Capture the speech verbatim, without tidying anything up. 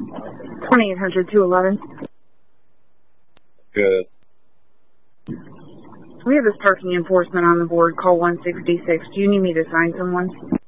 twenty-eight hundred, two eleven. Good. We have this parking enforcement on the board. Call one sixty-six. Do you need me to sign someone?